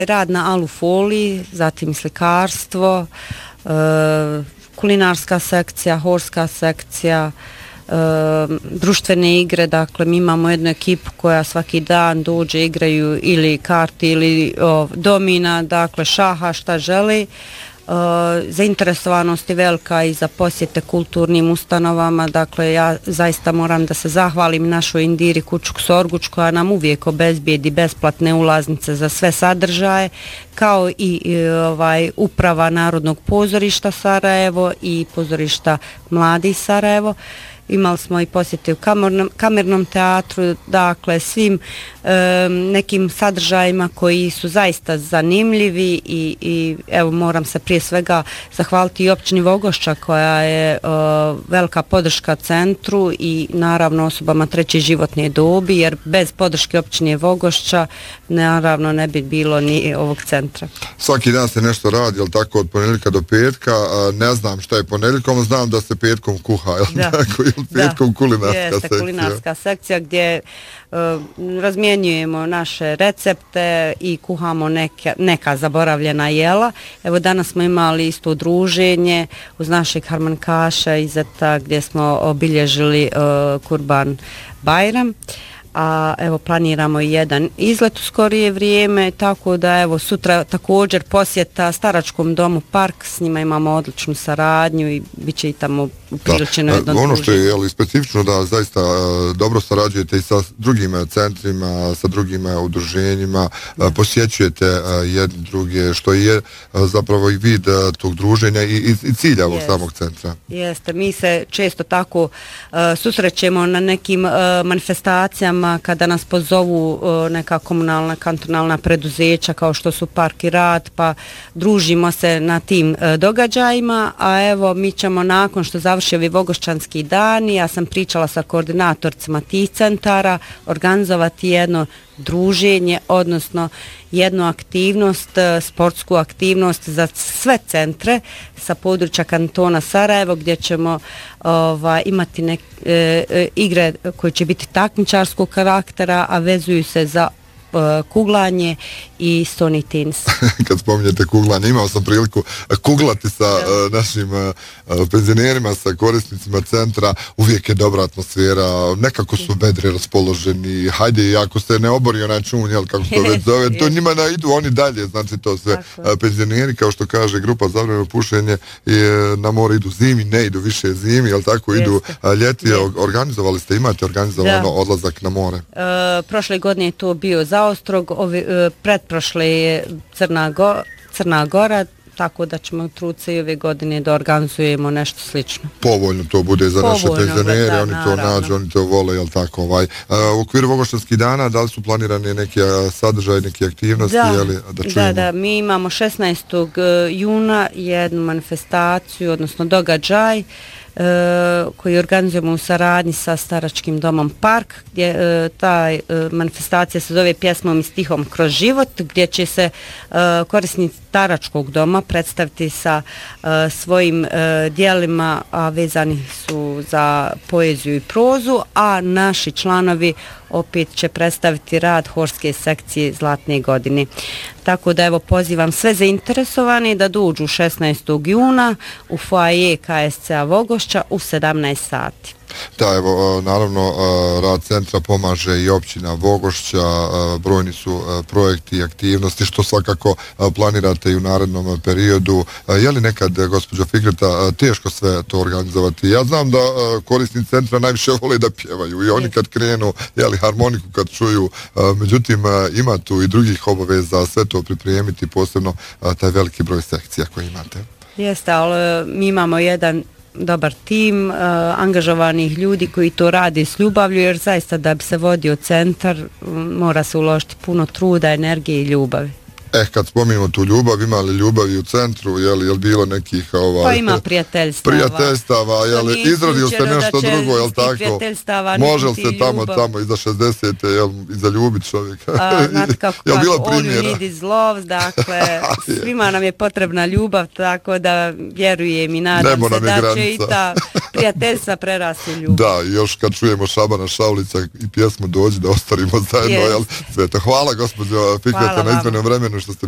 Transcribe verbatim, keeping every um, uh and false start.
Rad na alufoliji, zatim slikarstvo, e, kulinarska sekcija, horska sekcija, e, društvene igre. Dakle, mi imamo jednu ekipu koja svaki dan dođe, igraju ili karti ili o, domina, dakle šaha, šta želi. Uh, zainteresovanost je velika i za posjete kulturnim ustanovama. Dakle, ja zaista moram da se zahvalim našoj Indiri Kučuk-Sorguč koja nam uvijek obezbijedi besplatne ulaznice za sve sadržaje, kao i, i ovaj, uprava Narodnog pozorišta Sarajevo i pozorišta Mladi Sarajevo. Imali smo i posjete u kamernom, kamernom teatru, dakle svim e, nekim sadržajima koji su zaista zanimljivi i, i evo moram se prije svega zahvaliti i općini Vogošća koja je e, velika podrška centru i naravno osobama treće životne dobi, jer bez podrške općine Vogošća naravno ne bi bilo ni ovog centra. Svaki dan se nešto radi, jel tako, od ponedjeljka do petka, ne znam šta je ponedjeljkom, znam da se petkom kuha, jel da. Tako, jel petkom kulinarska jeste, sekcija. kulinarska sekcija gdje uh, razmjenjujemo naše recepte i kuhamo neke, neka zaboravljena jela. Evo danas smo imali isto druženje uz našeg harmonikaša iz Zeta gdje smo obilježili uh, Kurban Bajram. A evo planiramo i jedan izlet u skorije vrijeme, tako da evo sutra također posjeta staračkom domu Park, s njima imamo odličnu saradnju i bit će i tamo upriličeno jedno druženje. Ono što je jel, specifično da zaista uh, dobro sarađujete i sa drugim centrima, sa drugim uh, udruženjima, uh, posjećujete uh, jedni druge, što je uh, zapravo i vid uh, tog druženja i, i, i cilja ovog Jest. samog centra. Jeste, mi se često tako uh, susrećemo na nekim uh, manifestacijama kada nas pozovu uh, neka komunalna, kantonalna preduzeća kao što su Park i Rad, pa družimo se na tim uh, događajima, a evo mi ćemo nakon što završi ovi Vogošćanski dani, ja sam pričala sa koordinatorcima tih centara, organizovati jedno druženje, odnosno jednu aktivnost, sportsku aktivnost za sve centre sa područja kantona Sarajevo, gdje ćemo ovaj, imati nek, e, e, igre koje će biti takmičarskog karaktera, a vezuju se za kuglanje i stoni tenis. Kad spominjete kuglanje, imao sam priliku kuglati sa uh, našim uh, penzionerima, sa korisnicima centra, uvijek je dobra atmosfera, nekako su vedre raspoloženi, hajde, ako se ne obori onaj čun, jel, kako to već zove, to njima ne idu oni dalje, znači to sve uh, penzioneri, kao što kaže grupa Zavremeno pušenje, je, na more idu zimi, ne idu više zimi, jel tako, idu uh, ljeti, Jeste. Organizovali ste, imate organizovano da. Odlazak na more? Uh, prošle godine je to bio za Ostrog, ovi, pretprošle je Crna, Go, Crna Gora, tako da ćemo truditi i ove godine da organizujemo nešto slično. Povoljno to bude za naše penzionere, oni to naravno. nađu, oni to vole, jel tako, ovaj. U okviru Vogošćanskih dana, da li su planirane neke sadržaje, neke aktivnosti, da, jeli, da čujemo? Da, da, mi imamo šesnaestog juna jednu manifestaciju, odnosno događaj, Uh, koji organizujemo u saradnji sa staračkim domom Park, gdje uh, ta uh, manifestacija se zove Pjesmom i stihom kroz život, gdje će se uh, korisnici staračkog doma predstaviti sa uh, svojim uh, dijelima, a vezani su za poeziju i prozu, a naši članovi opet će predstaviti rad horske sekcije Zlatne godine. Tako da evo pozivam sve zainteresovani da dođu šesnaestog juna u foaje K S C A Vogošća u sedamnaest sati. Da, evo, naravno, rad centra pomaže i općina Vogošća, brojni su projekti i aktivnosti, što svakako planirate i u narednom periodu. Je li nekad, gospođo Fikreta, teško sve to organizovati? Ja znam da korisnici centra najviše vole da pjevaju i oni kad krenu, jeli, harmoniku kad čuju, međutim, ima tu i drugih obaveza sve to pripremiti, posebno taj veliki broj sekcija koje imate. Jeste, ali mi imamo jedan dobar tim uh, angažovanih ljudi koji to rade s ljubavlju, jer zaista da bi se vodio centar mora se uložiti puno truda, energije i ljubavi. Eh, kad spominjamo tu ljubav, ima li ljubavi u centru, je li, je li bilo nekih ovaj, pa ima prijateljstava. Prijateljstava, je li, izradio se nešto drugo, je li tako? Može li se tamo, ljubav. Tamo iza šezdesete, je li, iza ljubit čovjeka? A, znate kako kaže, all you need is love, dakle, svima nam je potrebna ljubav, tako da vjerujem i nadam Nemo se da granica. Će i ta prijateljstva prerasti ljubav. Da, još kad čujemo Šabana Šaulića i pjesmu Dođi da ostarimo zajedno, je li, sve to. Hvala, gospođo Fikreta, na izmenom vremenu što ste